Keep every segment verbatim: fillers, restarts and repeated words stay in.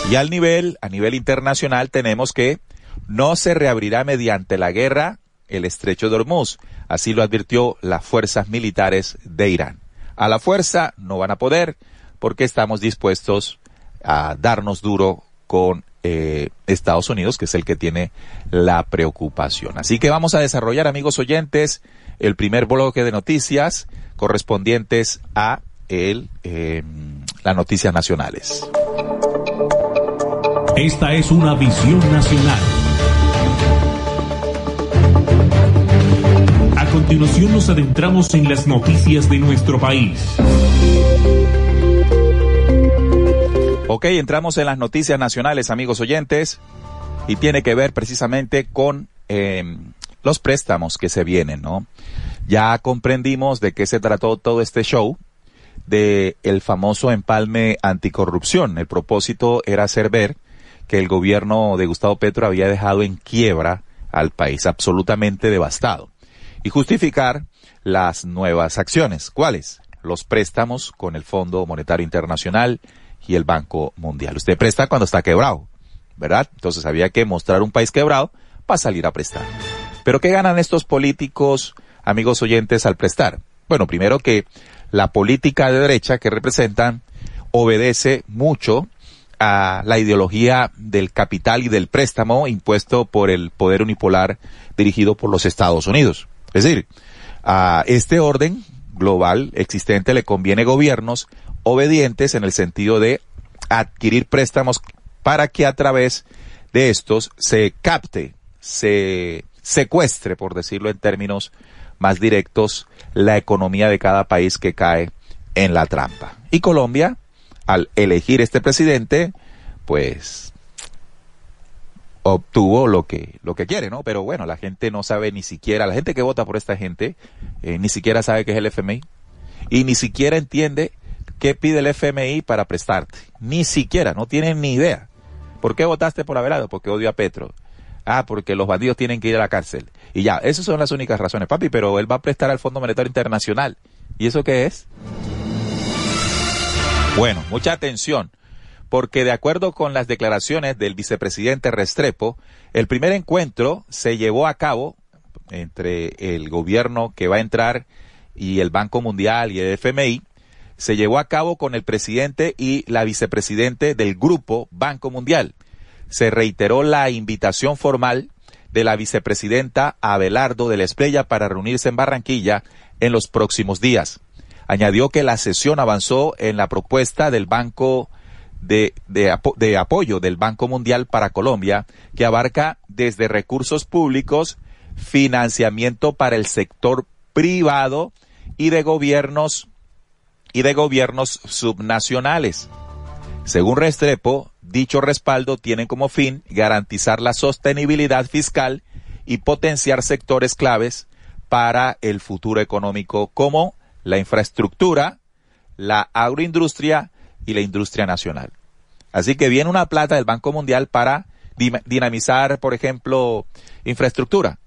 Y al nivel, a nivel internacional tenemos que no se reabrirá mediante la guerra el estrecho de Hormuz. Así lo advirtió las fuerzas militares de Irán. A la fuerza no van a poder porque estamos dispuestos a darnos duro con eh, Estados Unidos, que es el que tiene la preocupación. Así que vamos a desarrollar, amigos oyentes, el primer bloque de noticias correspondientes a el, eh, las noticias nacionales. Esta es una visión nacional. A continuación nos adentramos en las noticias de nuestro país. Ok, entramos en las noticias nacionales, amigos oyentes, y tiene que ver precisamente con eh, los préstamos que se vienen, ¿no? Ya comprendimos de qué se trató todo este show de el famoso empalme anticorrupción. El propósito era hacer ver que el gobierno de Gustavo Petro había dejado en quiebra al país, absolutamente devastado, y justificar las nuevas acciones. ¿Cuáles? Los préstamos con el Fondo Monetario Internacional y el Banco Mundial. Usted presta cuando está quebrado, ¿verdad? Entonces había que mostrar un país quebrado para salir a prestar. ¿Pero qué ganan estos políticos, amigos oyentes, al prestar? Bueno, primero que la política de derecha que representan obedece mucho a la ideología del capital y del préstamo impuesto por el poder unipolar dirigido por los Estados Unidos. Es decir, a este orden global existente le conviene gobiernos obedientes en el sentido de adquirir préstamos para que a través de estos se capte, se secuestre, por decirlo en términos más directos, la economía de cada país que cae en la trampa. Y Colombia, al elegir este presidente, pues obtuvo lo que lo que quiere, ¿no? Pero bueno, la gente no sabe ni siquiera, la gente que vota por esta gente, eh, ni siquiera sabe qué es el F M I y ni siquiera entiende qué pide el F M I para prestarte. Ni siquiera, no tienen ni idea. ¿Por qué votaste por Abelardo? Porque odio a Petro. Ah, porque los bandidos tienen que ir a la cárcel. Y ya, esas son las únicas razones, papi, pero él va a prestar al Fondo Monetario Internacional. ¿Y eso qué es? Bueno, mucha atención, porque de acuerdo con las declaraciones del vicepresidente Restrepo, el primer encuentro se llevó a cabo entre el gobierno que va a entrar y el Banco Mundial y el F M I, se llevó a cabo con el presidente y la vicepresidente del Grupo Banco Mundial. Se reiteró la invitación formal de la vicepresidenta Abelardo de la Espriella para reunirse en Barranquilla en los próximos días. Añadió que la sesión avanzó en la propuesta del Banco de, de, apo de apoyo del Banco Mundial para Colombia, que abarca desde recursos públicos, financiamiento para el sector privado y de gobiernos y de gobiernos subnacionales. Según Restrepo, dicho respaldo tiene como fin garantizar la sostenibilidad fiscal y potenciar sectores claves para el futuro económico como la infraestructura, la agroindustria y la industria nacional. Así que viene una plata del Banco Mundial para dinamizar, por ejemplo, infraestructura.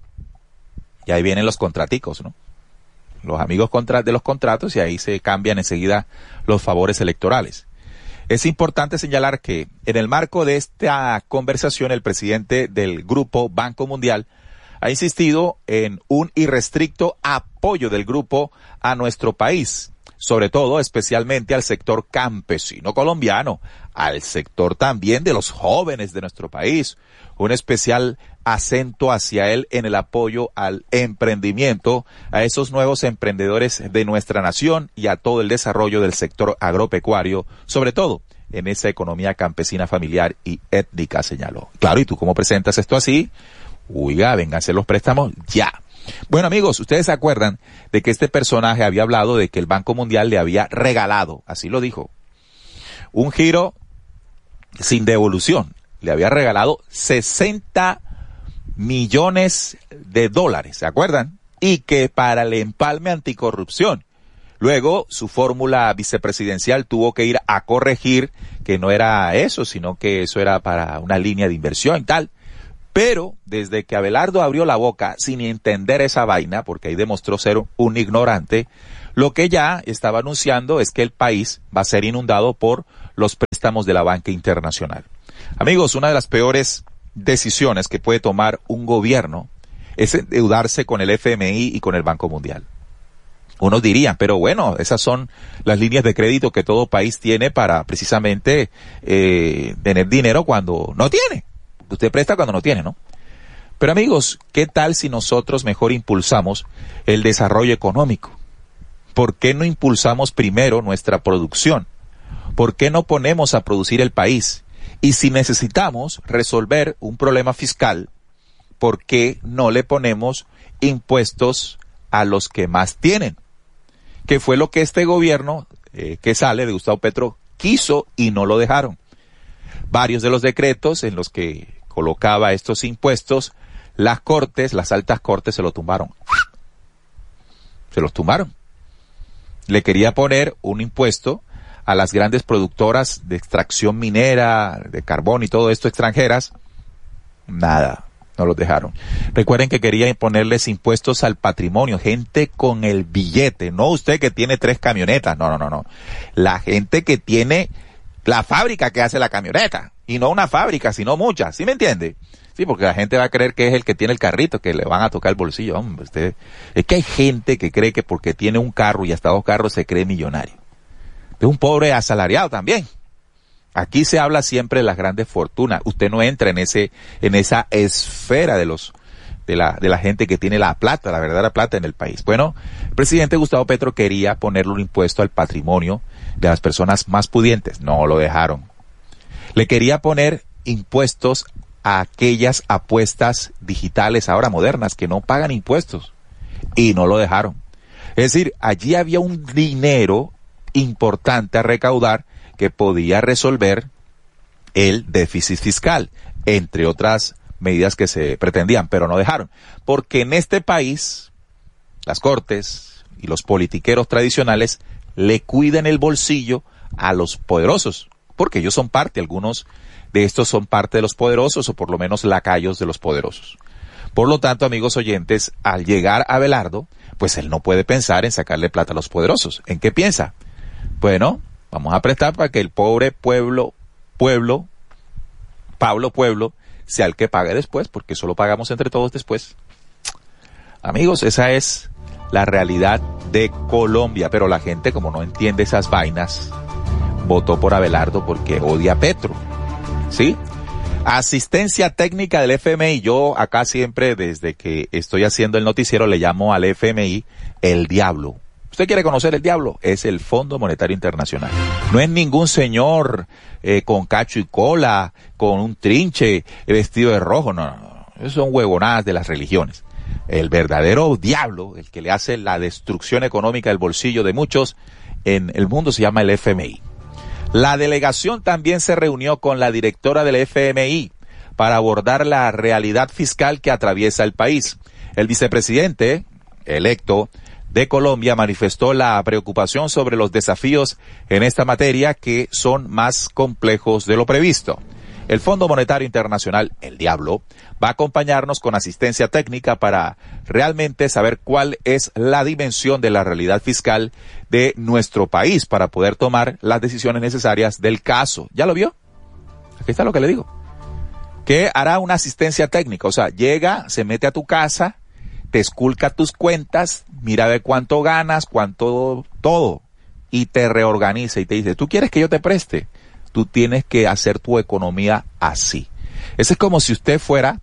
Y ahí vienen los contraticos, ¿no? Los amigos contra de los contratos, y ahí se cambian enseguida los favores electorales. Es importante señalar que en el marco de esta conversación el presidente del Grupo Banco Mundial ha insistido en un irrestricto apoyo del grupo a nuestro país, sobre todo especialmente al sector campesino colombiano, al sector también de los jóvenes de nuestro país, un especial acento hacia él en el apoyo al emprendimiento, a esos nuevos emprendedores de nuestra nación y a todo el desarrollo del sector agropecuario, sobre todo en esa economía campesina, familiar y étnica, señaló. Claro, ¿y tú cómo presentas esto así? Oiga, vénganse los préstamos ya. Bueno, amigos, ustedes se acuerdan de que este personaje había hablado de que el Banco Mundial le había regalado, así lo dijo, un giro sin devolución. Le había regalado sesenta millones de dólares, ¿se acuerdan? Y que para el empalme anticorrupción. Luego, su fórmula vicepresidencial tuvo que ir a corregir que no era eso, sino que eso era para una línea de inversión y tal. Pero, desde que Abelardo abrió la boca sin entender esa vaina, porque ahí demostró ser un ignorante, lo que ya estaba anunciando es que el país va a ser inundado por los préstamos de la banca internacional. Amigos, una de las peores decisiones que puede tomar un gobierno es endeudarse con el F M I y con el Banco Mundial. Unos dirían, pero bueno, esas son las líneas de crédito que todo país tiene para precisamente eh, tener dinero cuando no tiene. Usted presta cuando no tiene, ¿no? Pero amigos, ¿qué tal si nosotros mejor impulsamos el desarrollo económico? ¿Por qué no impulsamos primero nuestra producción? ¿Por qué no ponemos a producir el país? Y si necesitamos resolver un problema fiscal, ¿por qué no le ponemos impuestos a los que más tienen? Que fue lo que este gobierno eh, que sale de Gustavo Petro quiso y no lo dejaron. Varios de los decretos en los que colocaba estos impuestos, las cortes, las altas cortes se lo tumbaron. Se los tumbaron. Le quería poner un impuesto a las grandes productoras de extracción minera, de carbón y todo esto extranjeras. Nada, no los dejaron. Recuerden que querían ponerles impuestos al patrimonio, gente con el billete, no usted que tiene tres camionetas, no, no, no, no. La gente que tiene la fábrica que hace la camioneta, y no una fábrica, sino muchas, ¿sí me entiende? Sí, porque la gente va a creer que es el que tiene el carrito, que le van a tocar el bolsillo. Hombre, usted, es que hay gente que cree que porque tiene un carro y hasta dos carros se cree millonario. Es un pobre asalariado también. Aquí se habla siempre de las grandes fortunas. Usted no entra en ese, en esa esfera de los, de la, de la gente que tiene la plata, la verdadera plata en el país. Bueno, el presidente Gustavo Petro quería ponerle un impuesto al patrimonio de las personas más pudientes. No lo dejaron. Le quería poner impuestos a aquellas apuestas digitales ahora modernas que no pagan impuestos. Y no lo dejaron. Es decir, allí había un dinero importante a recaudar que podía resolver el déficit fiscal, entre otras medidas que se pretendían, pero no dejaron. Porque en este país, las cortes y los politiqueros tradicionales le cuidan el bolsillo a los poderosos, porque ellos son parte, algunos de estos son parte de los poderosos, o por lo menos lacayos de los poderosos. Por lo tanto, amigos oyentes, al llegar a Abelardo, pues él no puede pensar en sacarle plata a los poderosos. ¿En qué piensa? Bueno, vamos a prestar para que el pobre pueblo, pueblo, Pablo Pueblo, sea el que pague después, porque solo pagamos entre todos después. Amigos, esa es la realidad de Colombia, pero la gente, como no entiende esas vainas, votó por Abelardo porque odia a Petro, ¿sí? Asistencia técnica del F M I. Yo acá siempre, desde que estoy haciendo el noticiero, le llamo al F M I el diablo. ¿Usted quiere conocer el diablo? Es el Fondo Monetario Internacional. No es ningún señor eh, con cacho y cola, con un trinche, vestido de rojo. No, no, no. Esos son huevonadas de las religiones. El verdadero diablo, el que le hace la destrucción económica del bolsillo de muchos en el mundo, se llama el F M I. La delegación también se reunió con la directora del F M I para abordar la realidad fiscal que atraviesa el país. El vicepresidente electo de Colombia manifestó la preocupación sobre los desafíos en esta materia que son más complejos de lo previsto. El Fondo Monetario Internacional, el diablo, va a acompañarnos con asistencia técnica para realmente saber cuál es la dimensión de la realidad fiscal de nuestro país para poder tomar las decisiones necesarias del caso. ¿Ya lo vio? Aquí está lo que le digo. Que hará una asistencia técnica, o sea, llega, se mete a tu casa, te esculca tus cuentas, mira de cuánto ganas, cuánto, todo, y te reorganiza y te dice, ¿tú quieres que yo te preste? Tú tienes que hacer tu economía así. Eso es como si usted fuera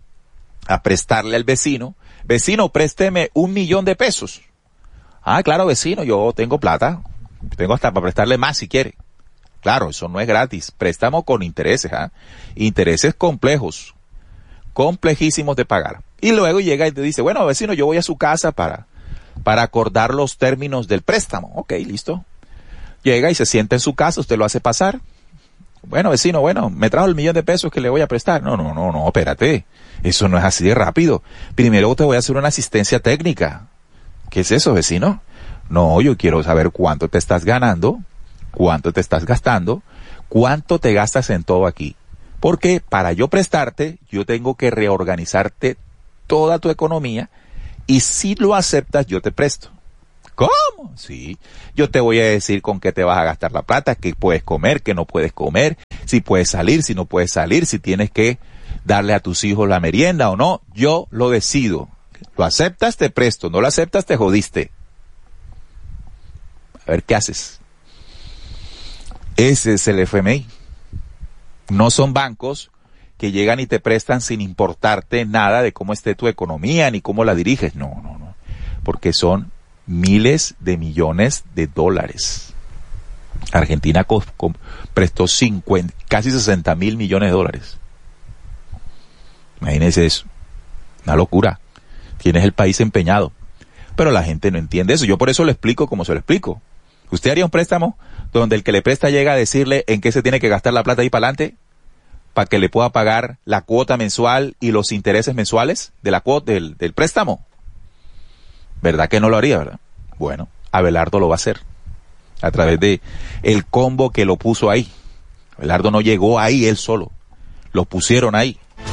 a prestarle al vecino, vecino, présteme un millón de pesos. Ah, claro, vecino, yo tengo plata, tengo hasta para prestarle más si quiere. Claro, eso no es gratis, préstamo con intereses, ¿ah? Intereses complejos, complejísimos de pagar. Y luego llega y te dice, bueno, vecino, yo voy a su casa para, para acordar los términos del préstamo. Ok, listo. Llega y se sienta en su casa, usted lo hace pasar. Bueno, vecino, bueno, me trajo el millón de pesos que le voy a prestar. No, no, no, no, espérate. Eso no es así de rápido. Primero te voy a hacer una asistencia técnica. ¿Qué es eso, vecino? No, yo quiero saber cuánto te estás ganando, cuánto te estás gastando, cuánto te gastas en todo aquí. Porque para yo prestarte, yo tengo que reorganizarte toda tu economía y si lo aceptas, yo te presto. ¿Cómo? Sí. Yo te voy a decir con qué te vas a gastar la plata, qué puedes comer, qué no puedes comer, si puedes salir, si no puedes salir, si tienes que darle a tus hijos la merienda o no. Yo lo decido. Lo aceptas, te presto. No lo aceptas, te jodiste. A ver qué haces. Ese es el F M I. No son bancos que llegan y te prestan sin importarte nada de cómo esté tu economía ni cómo la diriges. No, no, no. Porque son miles de millones de dólares. Argentina co- co- prestó cincuenta, casi sesenta mil millones de dólares. Imagínense eso. Una locura. Tienes el país empeñado. Pero la gente no entiende eso. Yo por eso lo explico como se lo explico. ¿Usted haría un préstamo donde el que le presta llega a decirle en qué se tiene que gastar la plata ahí para adelante? Para que le pueda pagar la cuota mensual y los intereses mensuales de la cuota del, del préstamo. ¿Verdad que no lo haría, verdad? Bueno, Abelardo lo va a hacer. A través de el combo que lo puso ahí. Abelardo no llegó ahí él solo. Lo pusieron ahí.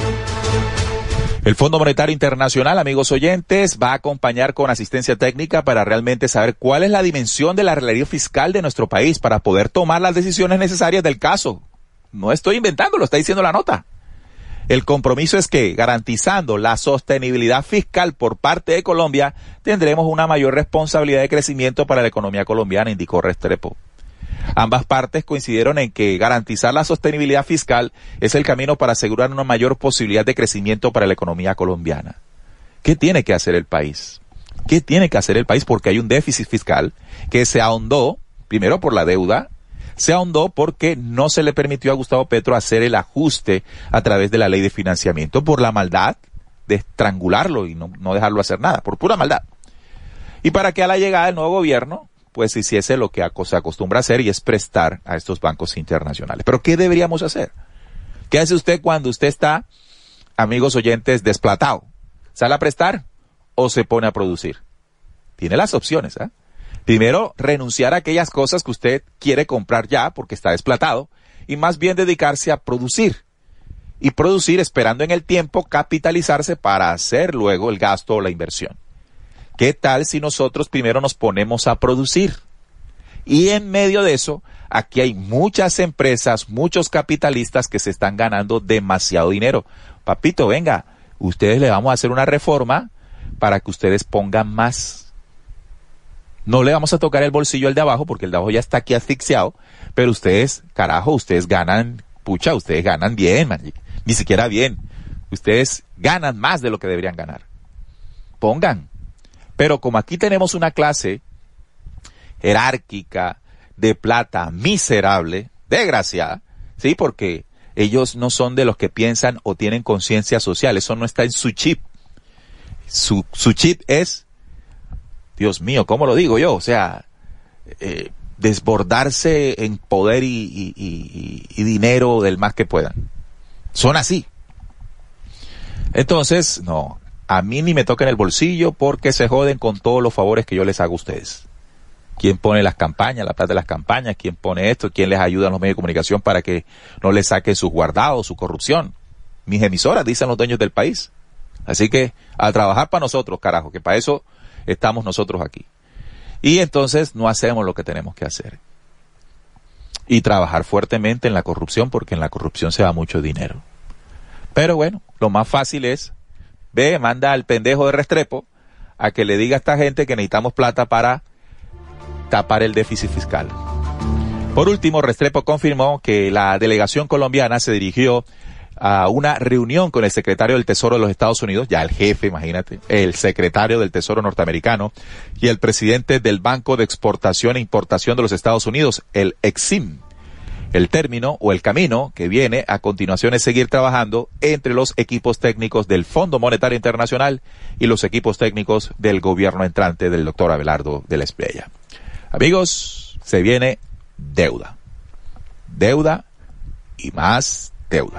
El Fondo Monetario Internacional, amigos oyentes, va a acompañar con asistencia técnica para realmente saber cuál es la dimensión de la realidad fiscal de nuestro país para poder tomar las decisiones necesarias del caso. No estoy inventando, lo está diciendo la nota. El compromiso es que, garantizando la sostenibilidad fiscal por parte de Colombia, tendremos una mayor responsabilidad de crecimiento para la economía colombiana, indicó Restrepo. Ambas partes coincidieron en que garantizar la sostenibilidad fiscal es el camino para asegurar una mayor posibilidad de crecimiento para la economía colombiana. ¿Qué tiene que hacer el país? ¿Qué tiene que hacer el país? Porque hay un déficit fiscal que se ahondó, primero por la deuda, se ahondó porque no se le permitió a Gustavo Petro hacer el ajuste a través de la ley de financiamiento por la maldad de estrangularlo y no, no dejarlo hacer nada, por pura maldad. Y para que a la llegada del nuevo gobierno pues hiciese lo que se acostumbra a hacer y es prestar a estos bancos internacionales. Pero ¿qué deberíamos hacer? ¿Qué hace usted cuando usted está, amigos oyentes, desplatado? ¿Sale a prestar o se pone a producir? Tiene las opciones, ¿eh? Primero, renunciar a aquellas cosas que usted quiere comprar ya porque está desplatado y más bien dedicarse a producir. Y producir esperando en el tiempo capitalizarse para hacer luego el gasto o la inversión. ¿Qué tal si nosotros primero nos ponemos a producir? Y en medio de eso, aquí hay muchas empresas, muchos capitalistas que se están ganando demasiado dinero. Papito, venga, ustedes le vamos a hacer una reforma para que ustedes pongan más. No le vamos a tocar el bolsillo al de abajo porque el de abajo ya está aquí asfixiado, pero ustedes, carajo, ustedes ganan, pucha, ustedes ganan bien, man, ni siquiera bien. Ustedes ganan más de lo que deberían ganar. Pongan. Pero como aquí tenemos una clase jerárquica, de plata, miserable, desgraciada, ¿sí? Porque ellos no son de los que piensan o tienen conciencia social, eso no está en su chip. Su, su chip es, Dios mío, ¿cómo lo digo yo? O sea, eh, desbordarse en poder y, y, y, y dinero del más que puedan. Son así. Entonces, no. A mí ni me toquen el bolsillo porque se joden con todos los favores que yo les hago a ustedes. ¿Quién pone las campañas, la plata de las campañas? ¿Quién pone esto? ¿Quién les ayuda en los medios de comunicación para que no les saquen sus guardados, su corrupción? Mis emisoras, dicen los dueños del país. Así que a trabajar para nosotros, carajo, que para eso estamos nosotros aquí. Y entonces no hacemos lo que tenemos que hacer. Y trabajar fuertemente en la corrupción porque en la corrupción se da mucho dinero. Pero bueno, lo más fácil es ve, manda al pendejo de Restrepo a que le diga a esta gente que necesitamos plata para tapar el déficit fiscal. Por último, Restrepo confirmó que la delegación colombiana se dirigió a una reunión con el secretario del Tesoro de los Estados Unidos, ya el jefe, imagínate, el secretario del Tesoro norteamericano y el presidente del Banco de Exportación e Importación de los Estados Unidos, el Exim. El término o el camino que viene a continuación es seguir trabajando entre los equipos técnicos del Fondo Monetario Internacional y los equipos técnicos del gobierno entrante del doctor Abelardo de la Espriella. Amigos, se viene deuda. Deuda y más deuda.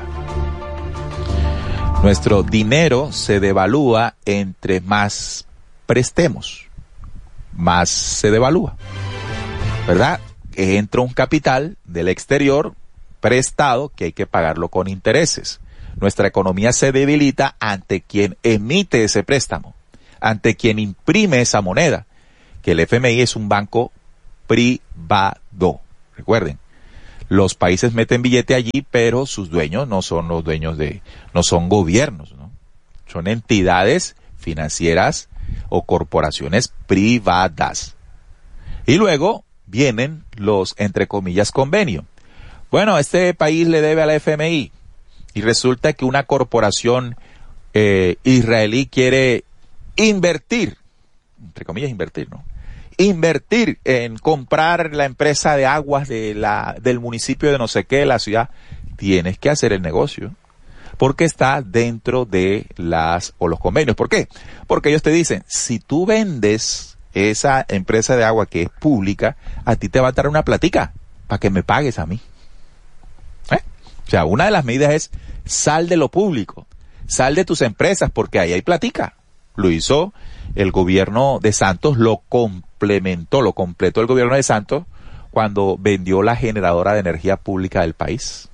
Nuestro dinero se devalúa entre más prestemos, más se devalúa, ¿verdad? Entra un capital del exterior prestado que hay que pagarlo con intereses. Nuestra economía se debilita ante quien emite ese préstamo, ante quien imprime esa moneda, que el F M I es un banco privado. Recuerden, los países meten billete allí, pero sus dueños no son los dueños de, no son gobiernos, ¿no? Son entidades financieras o corporaciones privadas. Y luego vienen los, entre comillas, convenios. Bueno, este país le debe a la F M I y resulta que una corporación eh, israelí quiere invertir, entre comillas invertir, ¿no? Invertir en comprar la empresa de aguas de la, del municipio de no sé qué, de la ciudad. Tienes que hacer el negocio porque está dentro de las, o los convenios. ¿Por qué? Porque ellos te dicen, si tú vendes esa empresa de agua que es pública, a ti te va a dar una platica para que me pagues a mí. ¿Eh? O sea, una de las medidas es sal de lo público, sal de tus empresas porque ahí hay platica. Lo hizo el gobierno de Santos, lo complementó, lo completó el gobierno de Santos cuando vendió la generadora de energía pública del país.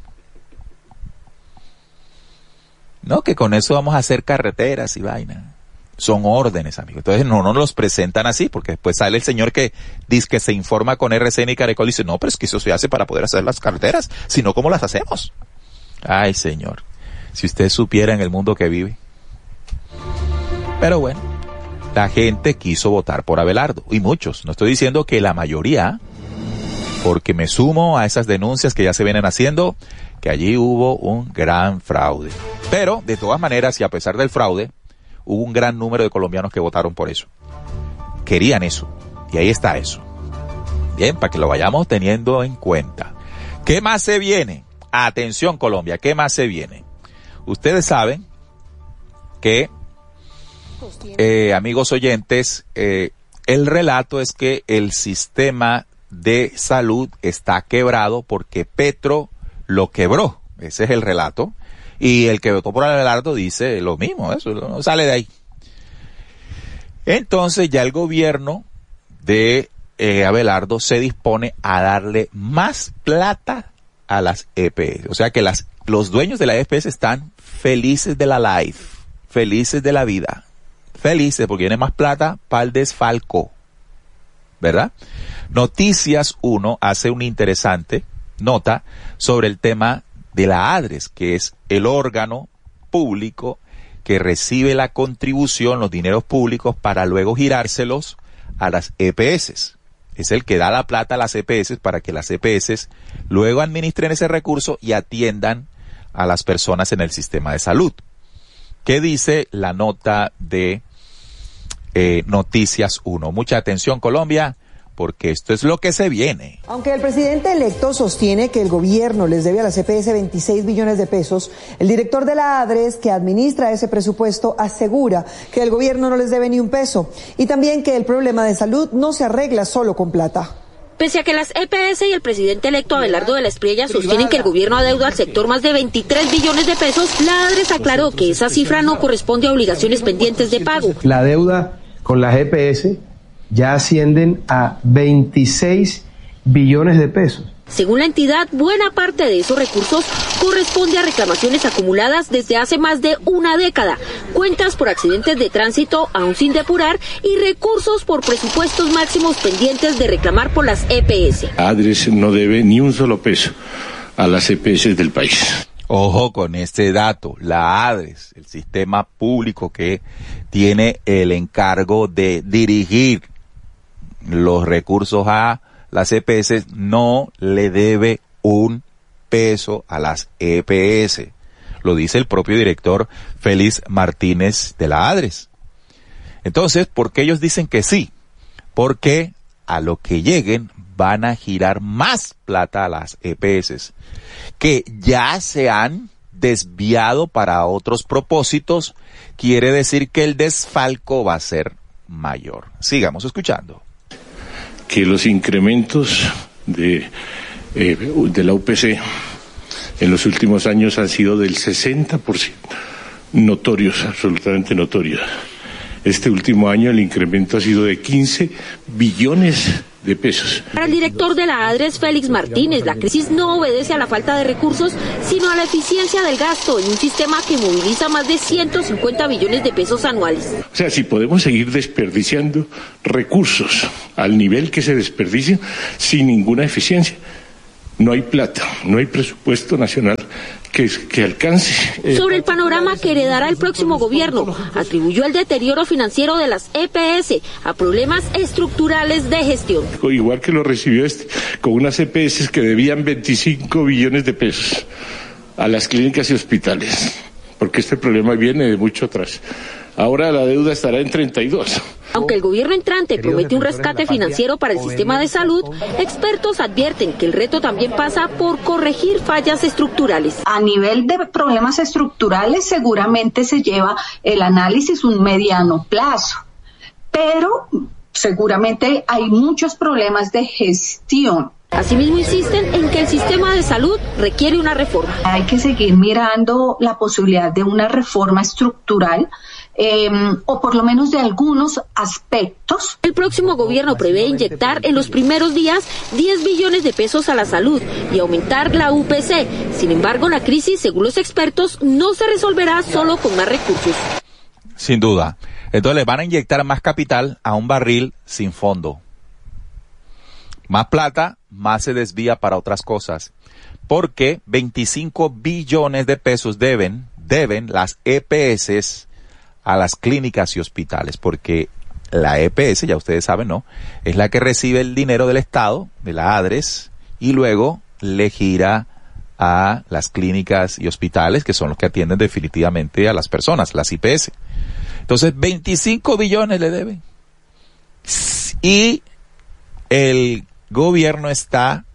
No, que con eso vamos a hacer carreteras y vaina. Son órdenes, amigos. Entonces no nos los presentan así, porque después sale el señor que dice que se informa con R C N y Caracol y dice, no, pero es que eso se hace para poder hacer las carreteras, si no, ¿cómo las hacemos? Ay, señor, si usted supiera en el mundo que vive. Pero bueno, la gente quiso votar por Abelardo, y muchos, no estoy diciendo que la mayoría, porque me sumo a esas denuncias que ya se vienen haciendo, que allí hubo un gran fraude. Pero, de todas maneras, y a pesar del fraude, hubo un gran número de colombianos que votaron por eso. Querían eso, y ahí está eso. Bien, para que lo vayamos teniendo en cuenta. ¿Qué más se viene? Atención, Colombia, ¿qué más se viene? Ustedes saben que, eh, amigos oyentes, eh, el relato es que el sistema de salud está quebrado porque Petro lo quebró. Ese es el relato. Y el que votó por Abelardo dice lo mismo, eso no sale de ahí. Entonces ya el gobierno de eh, Abelardo se dispone a darle más plata a las E P S. O sea que las, los dueños de la E P S están felices de la life, felices de la vida, felices porque tiene más plata para el desfalco, ¿verdad? Noticias uno hace una interesante nota sobre el tema de la ADRES, que es el órgano público que recibe la contribución, los dineros públicos, para luego girárselos a las E P S. Es el que da la plata a las E P S para que las E P S luego administren ese recurso y atiendan a las personas en el sistema de salud. ¿Qué dice la nota de eh, Noticias uno? Mucha atención, Colombia, porque esto es lo que se viene. Aunque el presidente electo sostiene que el gobierno les debe a las E P S veintiséis billones de pesos, el director de la ADRES, que administra ese presupuesto, asegura que el gobierno no les debe ni un peso y también que el problema de salud no se arregla solo con plata. Pese a que las E P S y el presidente electo Abelardo de la Espriella sostienen que el gobierno adeuda al sector más de veintitrés billones de pesos, la ADRES aclaró que esa cifra no corresponde a obligaciones pendientes de pago. La deuda con las E P S ya ascienden a veintiséis billones de pesos. Según la entidad, buena parte de esos recursos corresponde a reclamaciones acumuladas desde hace más de una década, cuentas por accidentes de tránsito aún sin depurar y recursos por presupuestos máximos pendientes de reclamar por las E P S. ADRES no debe ni un solo peso a las E P S del país. Ojo con este dato, la ADRES, el sistema público que tiene el encargo de dirigir los recursos a las E P S, no le debe un peso a las E P S. Lo dice el propio director Félix Martínez de la ADRES. Entonces, ¿por qué ellos dicen que sí? Porque a lo que lleguen van a girar más plata a las E P S, que ya se han desviado para otros propósitos. Quiere decir que el desfalco va a ser mayor. Sigamos escuchando. Que los incrementos de, eh, de la U P C en los últimos años han sido del sesenta por ciento, notorios, absolutamente notorios. Este último año el incremento ha sido de quince billones de pesos. Para el director de la ADRES, Félix Martínez, la crisis no obedece a la falta de recursos, sino a la eficiencia del gasto en un sistema que moviliza más de ciento cincuenta billones de pesos anuales. O sea, si podemos seguir desperdiciando recursos al nivel que se desperdician sin ninguna eficiencia, no hay plata, no hay presupuesto nacional que, que alcance. Sobre el panorama que heredará el próximo gobierno, atribuyó el deterioro financiero de las E P S a problemas estructurales de gestión. Igual que lo recibió este, con unas E P S que debían veinticinco billones de pesos a las clínicas y hospitales, porque este problema viene de mucho atrás. Ahora la deuda estará en treinta y dos. Aunque el gobierno entrante promete un rescate financiero para el sistema de salud, expertos advierten que el reto también pasa por corregir fallas estructurales. A nivel de problemas estructurales, seguramente se lleva el análisis un mediano plazo, pero seguramente hay muchos problemas de gestión. Asimismo, insisten en que el sistema de salud requiere una reforma. Hay que seguir mirando la posibilidad de una reforma estructural, eh, o por lo menos de algunos aspectos. El próximo gobierno prevé inyectar en los primeros días diez billones de pesos a la salud y aumentar la U P C. Sin embargo, la crisis, según los expertos, no se resolverá solo con más recursos. Sin duda. Entonces le van a inyectar más capital a un barril sin fondo. Más plata, más se desvía para otras cosas. Porque veinticinco billones de pesos deben, deben las E P S a las clínicas y hospitales. Porque la E P S, ya ustedes saben, ¿no? Es la que recibe el dinero del Estado, de la ADRES, y luego le gira a las clínicas y hospitales, que son los que atienden definitivamente a las personas, las I P S. Entonces, veinticinco billones le deben. Y el gobierno está,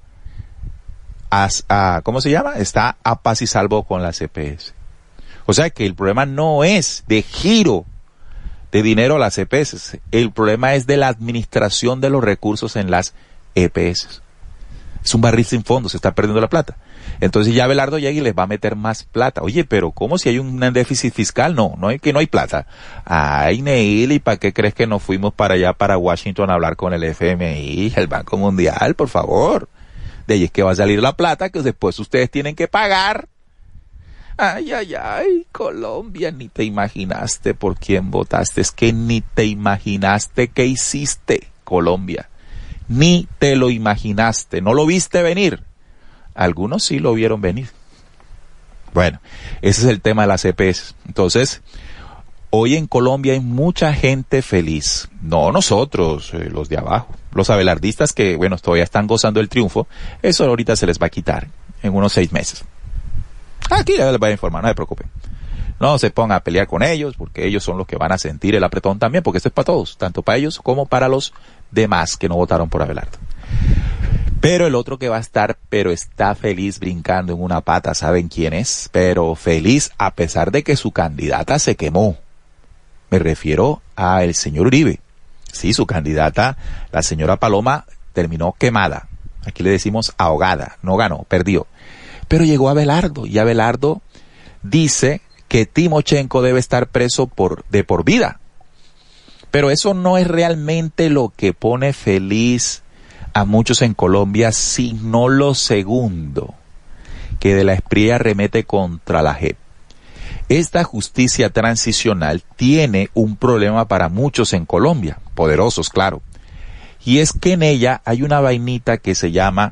a, a, ¿cómo se llama? Está a paz y salvo con las E P S. O sea que el problema no es de giro de dinero a las E P S. El problema es de la administración de los recursos en las E P S. Es un barril sin fondo, se está perdiendo la plata. Entonces ya Abelardo llega y les va a meter más plata. Oye, pero ¿cómo si hay un déficit fiscal? No, no hay que no hay plata. Ay, Neil, ¿y para qué crees que nos fuimos para allá, para Washington, a hablar con el F M I, el Banco Mundial, por favor? De ahí es que va a salir la plata que después ustedes tienen que pagar. Ay, ay, ay, Colombia, ni te imaginaste por quién votaste. Es que ni te imaginaste qué hiciste, Colombia. Ni te lo imaginaste, no lo viste venir. Algunos sí lo vieron venir. Bueno, ese es el tema de las E P S. Entonces, hoy en Colombia hay mucha gente feliz. No nosotros, eh, los de abajo. Los abelardistas que, bueno, todavía están gozando el triunfo. Eso ahorita se les va a quitar en unos seis meses. Aquí ya les voy a informar, no se preocupen. No se pongan a pelear con ellos, porque ellos son los que van a sentir el apretón también, porque esto es para todos, tanto para ellos como para los demás que no votaron por Abelardo. Pero el otro que va a estar, pero está feliz brincando en una pata, ¿saben quién es? Pero feliz a pesar de que su candidata se quemó. Me refiero a el señor Uribe. Sí, su candidata, la señora Paloma, terminó quemada. Aquí le decimos ahogada, no ganó, perdió. Pero llegó Abelardo, y Abelardo dice que Timochenko debe estar preso por de por vida. Pero eso no es realmente lo que pone feliz a muchos en Colombia, sino lo segundo, que de la Espriella remete contra la J E P. Esta justicia transicional tiene un problema para muchos en Colombia, poderosos, claro, y es que en ella hay una vainita que se llama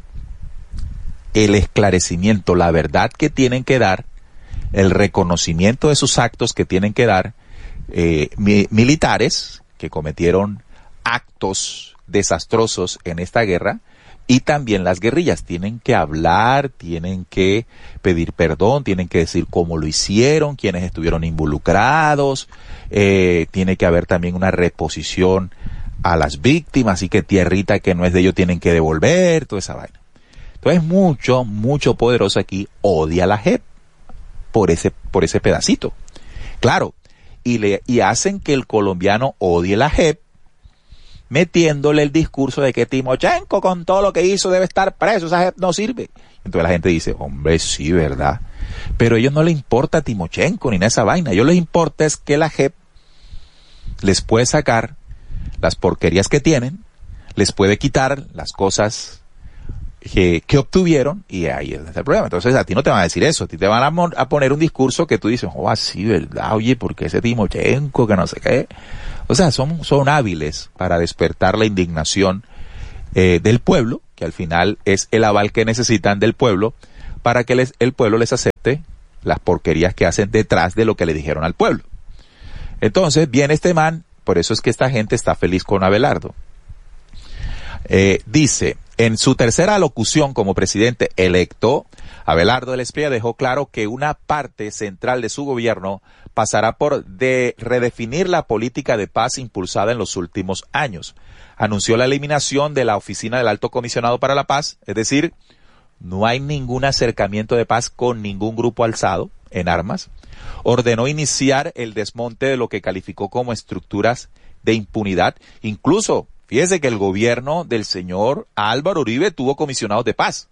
el esclarecimiento, la verdad que tienen que dar, el reconocimiento de sus actos que tienen que dar eh, mi, militares que cometieron actos desastrosos en esta guerra, y también las guerrillas tienen que hablar, tienen que pedir perdón, tienen que decir cómo lo hicieron, quiénes estuvieron involucrados, eh, tiene que haber también una reposición a las víctimas, y que tierrita que no es de ellos tienen que devolver, toda esa vaina. Entonces mucho, mucho poderoso aquí odia a la J E P por ese, por ese pedacito. Claro, y le, y hacen que el colombiano odie la J E P, metiéndole el discurso de que Timochenko con todo lo que hizo debe estar preso, esa J E P no sirve. Entonces la gente dice, hombre, sí, ¿verdad? Pero a ellos no les importa Timochenko ni nada de esa vaina, a ellos les importa es que la J E P les puede sacar las porquerías que tienen, les puede quitar las cosas que, que obtuvieron, y ahí es el problema. Entonces a ti no te van a decir eso, a ti te van a, mon- a poner un discurso que tú dices, oh, así, ¿verdad? Oye, ¿por qué ese Timochenko, que no sé qué? O sea, son, son hábiles para despertar la indignación eh, del pueblo, que al final es el aval que necesitan del pueblo, para que les, el pueblo les acepte las porquerías que hacen detrás de lo que le dijeron al pueblo. Entonces viene este man, por eso es que esta gente está feliz con Abelardo. Eh, dice, en su tercera alocución como presidente electo, Abelardo del Espriella dejó claro que una parte central de su gobierno pasará por de redefinir la política de paz impulsada en los últimos años. Anunció la eliminación de la oficina del Alto Comisionado para la Paz, es decir, no hay ningún acercamiento de paz con ningún grupo alzado en armas. Ordenó iniciar el desmonte de lo que calificó como estructuras de impunidad. Incluso, fíjese que el gobierno del señor Álvaro Uribe tuvo comisionados de paz.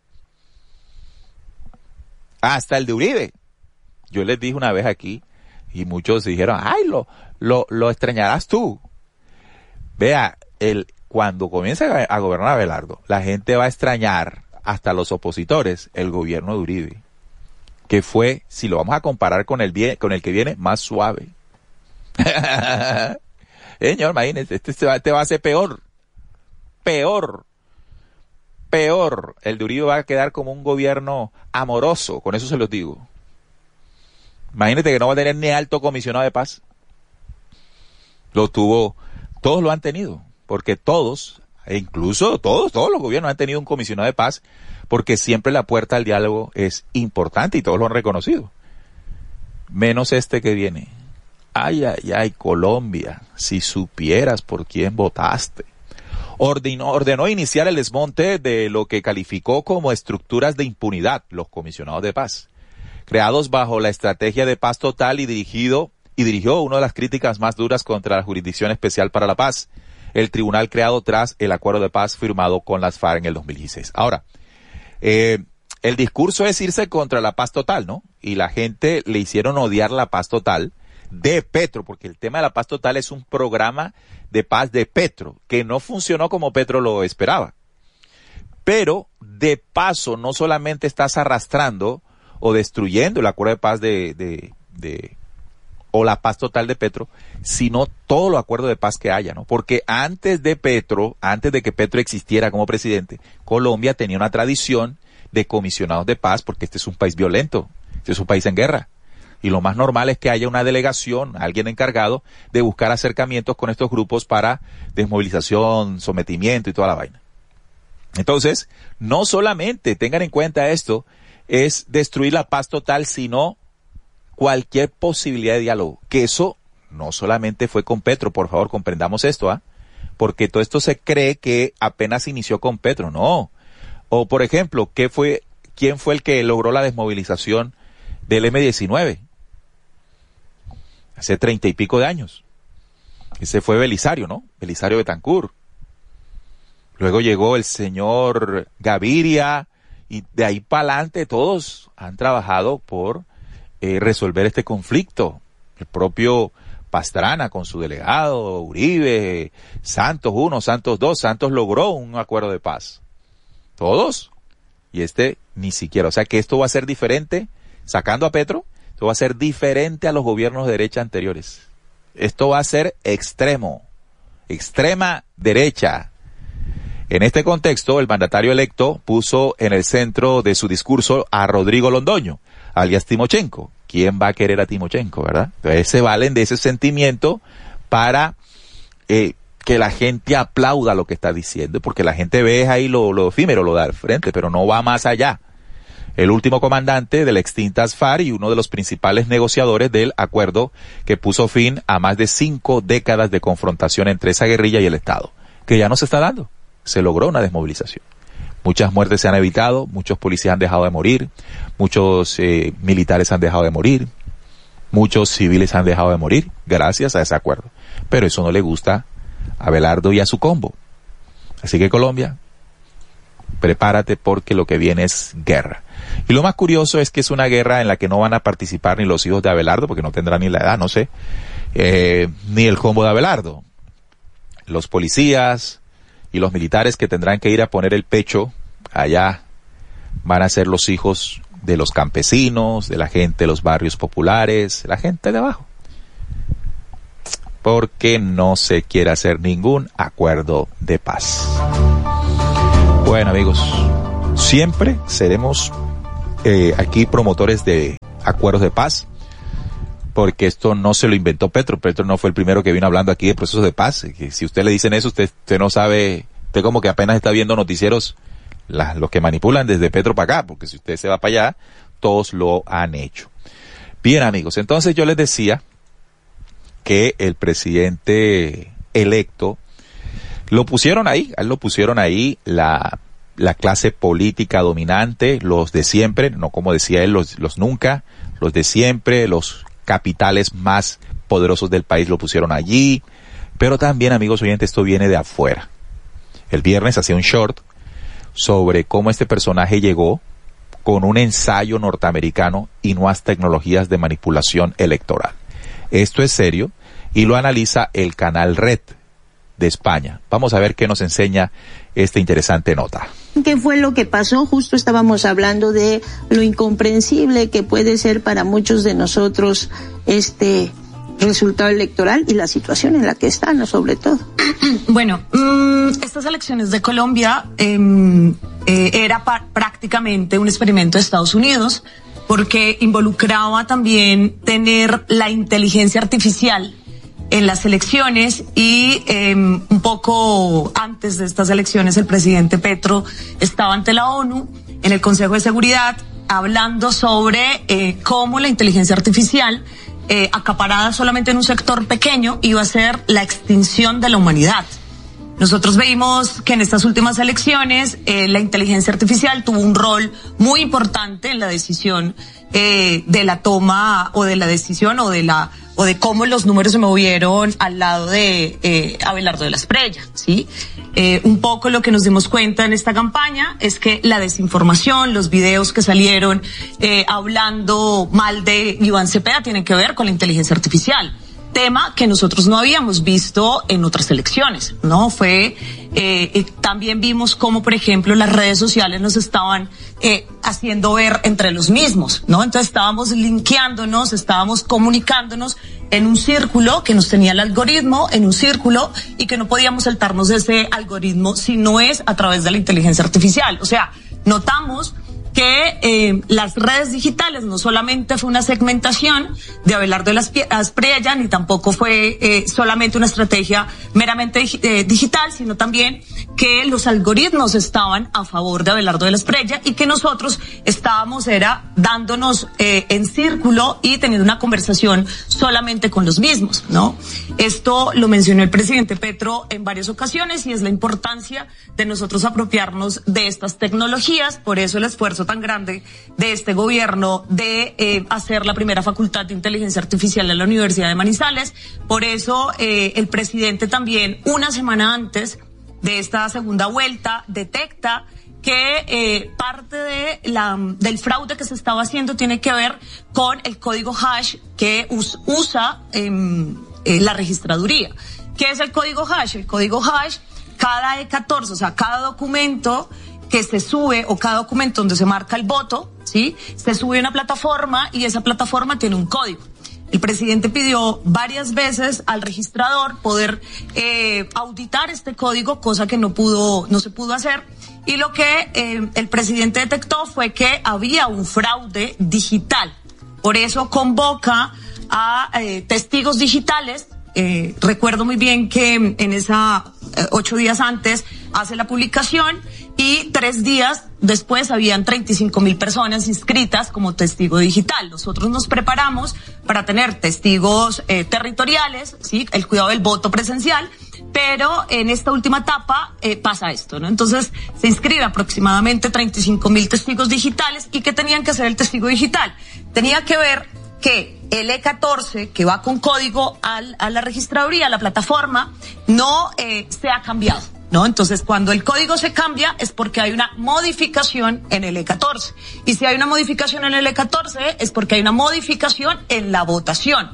Hasta el de Uribe. Yo les dije una vez aquí, y muchos dijeron, ay, lo, lo, lo extrañarás tú. Vea, el, cuando comience a, a gobernar Abelardo, la gente va a extrañar, hasta los opositores, el gobierno de Uribe, que fue, si lo vamos a comparar con el bien, con el que viene, más suave. Señor, imagínese, este, este, va, este va a ser peor, peor, peor. El de Uribe va a quedar como un gobierno amoroso, con eso se los digo. Imagínate que no va a tener ni alto comisionado de paz. Lo tuvo, todos lo han tenido, porque todos, e incluso todos, todos los gobiernos han tenido un comisionado de paz, porque siempre la puerta al diálogo es importante y todos lo han reconocido. Menos este que viene. Ay, ay, ay, Colombia, si supieras por quién votaste. Ordenó, ordenó iniciar el desmonte de lo que calificó como estructuras de impunidad, los comisionados de paz, creados bajo la estrategia de paz total y dirigido, y dirigió una de las críticas más duras contra la Jurisdicción Especial para la Paz, el tribunal creado tras el acuerdo de paz firmado con las FARC en el dos mil dieciséis. Ahora, eh, el discurso es irse contra la paz total, ¿no? Y la gente le hicieron odiar la paz total de Petro, porque el tema de la paz total es un programa de paz de Petro, que no funcionó como Petro lo esperaba. Pero, de paso, no solamente estás arrastrando o destruyendo el acuerdo de paz de, de, de o la paz total de Petro, sino todo los acuerdos de paz que haya, ¿no? Porque antes de Petro, antes de que Petro existiera como presidente, Colombia tenía una tradición de comisionados de paz, porque este es un país violento, este es un país en guerra. Y lo más normal es que haya una delegación, alguien encargado de buscar acercamientos con estos grupos para desmovilización, sometimiento y toda la vaina. Entonces, no solamente tengan en cuenta esto, es destruir la paz total, sino cualquier posibilidad de diálogo, que eso no solamente fue con Petro, por favor comprendamos esto, ¿ah? ¿eh? Porque todo esto se cree que apenas inició con Petro, no. O por ejemplo, ¿qué fue, quién fue el que logró la desmovilización del eme diecinueve? Hace treinta y pico de años. Ese fue Belisario, ¿no? Belisario Betancur. Luego llegó el señor Gaviria, y de ahí para adelante todos han trabajado por Eh, resolver este conflicto. El propio Pastrana con su delegado, Uribe, Santos uno, Santos dos, Santos logró un acuerdo de paz. Todos. Y este ni siquiera. O sea que esto va a ser diferente, sacando a Petro, esto va a ser diferente a los gobiernos de derecha anteriores. Esto va a ser extremo, extrema derecha. En este contexto, el mandatario electo puso en el centro de su discurso a Rodrigo Londoño, alias Timochenko. ¿Quién va a querer a Timochenko, verdad? Entonces se valen de ese sentimiento para eh, que la gente aplauda lo que está diciendo, porque la gente ve ahí lo, lo efímero, lo da al frente, pero no va más allá. El último comandante de la extintas FARC y uno de los principales negociadores del acuerdo que puso fin a más de cinco décadas de confrontación entre esa guerrilla y el Estado, que ya no se está dando. Se logró una desmovilización. Muchas muertes se han evitado, muchos policías han dejado de morir, muchos eh, militares han dejado de morir, muchos civiles han dejado de morir gracias a ese acuerdo. Pero eso no le gusta a Abelardo y a su combo. Así que Colombia, prepárate porque lo que viene es guerra. Y lo más curioso es que es una guerra en la que no van a participar ni los hijos de Abelardo, porque no tendrán ni la edad, no sé. eh, ni el combo de Abelardo. Los policías y los militares que tendrán que ir a poner el pecho allá van a ser los hijos de los campesinos, de la gente de los barrios populares, la gente de abajo. Porque no se quiere hacer ningún acuerdo de paz. Bueno, amigos, siempre seremos eh, aquí promotores de acuerdos de paz, porque esto no se lo inventó Petro. Petro no fue el primero que vino hablando aquí de procesos de paz. Que si usted le dicen eso, usted, usted no sabe, usted como que apenas está viendo noticieros, la, los que manipulan desde Petro para acá, porque si usted se va para allá, todos lo han hecho. Bien, amigos, entonces yo les decía que el presidente electo lo pusieron ahí, a él lo pusieron ahí la, la clase política dominante, los de siempre, no como decía él, los, los nunca, los de siempre, los capitales más poderosos del país lo pusieron allí, pero también, amigos oyentes, esto viene de afuera. El viernes hacía un short sobre cómo este personaje llegó con un ensayo norteamericano y nuevas tecnologías de manipulación electoral. Esto es serio y lo analiza el canal Red de España. Vamos a ver qué nos enseña esta interesante nota. ¿Qué fue lo que pasó? Justo estábamos hablando de lo incomprensible que puede ser para muchos de nosotros este resultado electoral y la situación en la que están, sobre todo. Bueno, mmm, estas elecciones de Colombia eh, eh, era pa- prácticamente un experimento de Estados Unidos, porque involucraba también tener la inteligencia artificial en las elecciones y eh, un poco antes de estas elecciones el presidente Petro estaba ante la ONU en el Consejo de Seguridad hablando sobre eh, cómo la inteligencia artificial eh, acaparada solamente en un sector pequeño iba a ser la extinción de la humanidad. Nosotros vimos que en estas últimas elecciones eh, la inteligencia artificial tuvo un rol muy importante en la decisión eh, de la toma o de la decisión o de la o de cómo los números se movieron al lado de eh, Abelardo de la Espriella, ¿sí? Eh, un poco lo que nos dimos cuenta en esta campaña es que la desinformación, los videos que salieron eh, hablando mal de Iván Cepeda tienen que ver con la inteligencia artificial. Tema que nosotros no habíamos visto en otras elecciones, ¿no? Fue, eh, eh, también vimos cómo, por ejemplo, las redes sociales nos estaban eh, haciendo ver entre los mismos, ¿no? Entonces estábamos linkeándonos, estábamos comunicándonos en un círculo que nos tenía el algoritmo, en un círculo, y que no podíamos saltarnos de ese algoritmo si no es a través de la inteligencia artificial. O sea, notamos que eh, las redes digitales no solamente fue una segmentación de Abelardo de la Espriella, ni tampoco fue eh, solamente una estrategia meramente eh, digital, sino también que los algoritmos estaban a favor de Abelardo de la Espriella y que nosotros estábamos era dándonos eh, en círculo y teniendo una conversación solamente con los mismos, ¿no? Esto lo mencionó el presidente Petro en varias ocasiones y es la importancia de nosotros apropiarnos de estas tecnologías, por eso el esfuerzo tan grande de este gobierno de eh, hacer la primera facultad de inteligencia artificial en la Universidad de Manizales. Por eso eh, el presidente también una semana antes de esta segunda vuelta detecta que eh, parte de la del fraude que se estaba haciendo tiene que ver con el código hash que us, usa eh, eh, la registraduría. ¿Qué es el código hash? El código hash, cada E catorce, o sea, cada documento que se sube o cada documento donde se marca el voto, ¿sí? Se sube a una plataforma y esa plataforma tiene un código. El presidente pidió varias veces al registrador poder eh, auditar este código, cosa que no pudo, no se pudo hacer. Y lo que eh, el presidente detectó fue que había un fraude digital. Por eso convoca a eh, testigos digitales. Eh, recuerdo muy bien que en esa eh, ocho días antes hace la publicación y tres días después habían treinta y cinco mil personas inscritas como testigo digital. Nosotros nos preparamos para tener testigos eh, territoriales, sí, el cuidado del voto presencial, pero en esta última etapa eh, pasa esto, ¿no? Entonces se inscribe aproximadamente treinta y cinco mil testigos digitales. ¿Y qué tenían que hacer el testigo digital? Tenía que ver que el E catorce que va con código al, a la registraduría, a la plataforma, no eh, se ha cambiado, ¿no? Entonces, cuando el código se cambia es porque hay una modificación en el E catorce. Y si hay una modificación en el E catorce es porque hay una modificación en la votación.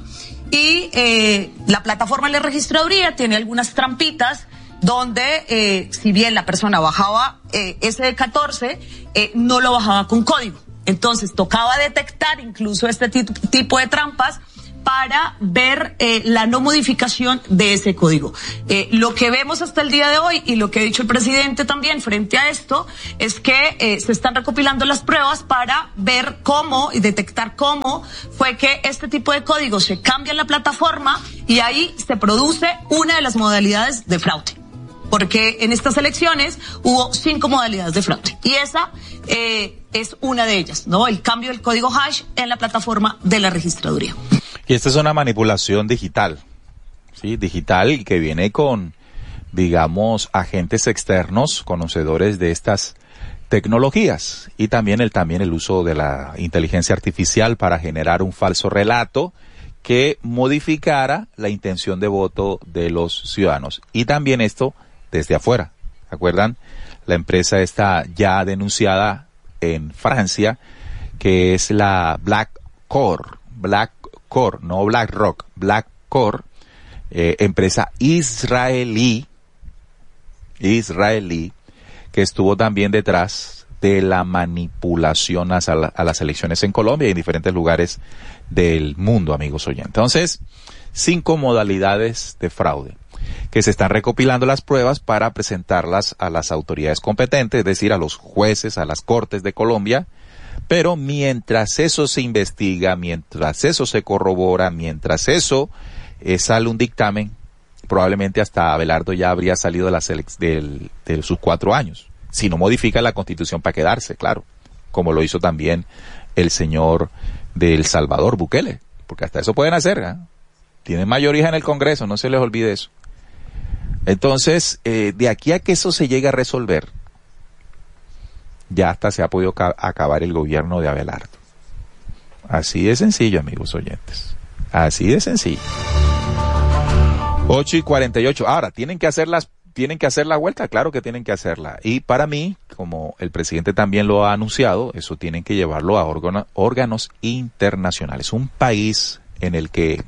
y eh, la plataforma de la registraduría tiene algunas trampitas donde eh, si bien la persona bajaba eh, ese de catorce, eh, no lo bajaba con código. Entonces tocaba detectar incluso este tipo de trampas para ver eh, la no modificación de ese código. Eh, lo que vemos hasta el día de hoy y lo que ha dicho el presidente también frente a esto es que eh, se están recopilando las pruebas para ver cómo y detectar cómo fue que este tipo de código se cambia en la plataforma y ahí se produce una de las modalidades de fraude. Porque en estas elecciones hubo cinco modalidades de fraude y esa eh, es una de ellas, ¿no? El cambio del código hash en la plataforma de la registraduría. Y esta es una manipulación digital, ¿sí? Digital y que viene con, digamos, agentes externos, conocedores de estas tecnologías y también el, también el uso de la inteligencia artificial para generar un falso relato que modificara la intención de voto de los ciudadanos. Y también esto desde afuera. ¿Se acuerdan? La empresa está ya denunciada en Francia, que es la BlackCore, BlackCore, no BlackRock, BlackCore, eh, empresa israelí, israelí, que estuvo también detrás de la manipulación a, a las elecciones en Colombia y en diferentes lugares del mundo, amigos oyentes. Entonces, cinco modalidades de fraude que se están recopilando las pruebas para presentarlas a las autoridades competentes, es decir, a los jueces, a las cortes de Colombia, pero mientras eso se investiga, mientras eso se corrobora, mientras eso eh, sale un dictamen, probablemente hasta Abelardo ya habría salido de, las del, de sus cuatro años, si no modifica la Constitución para quedarse, claro, como lo hizo también el señor de El Salvador, Bukele, porque hasta eso pueden hacer, ¿eh? Tienen mayoría en el Congreso, no se les olvide eso. Entonces, eh, de aquí a que eso se llegue a resolver, ya hasta se ha podido ca- acabar el gobierno de Abelardo. Así de sencillo, amigos oyentes. Así de sencillo. ocho y cuarenta y ocho. Ahora, ¿tienen que hacer las, tienen que hacer la vuelta? Claro que tienen que hacerla. Y para mí, como el presidente también lo ha anunciado, eso tienen que llevarlo a órgano, órganos internacionales. Un país en el que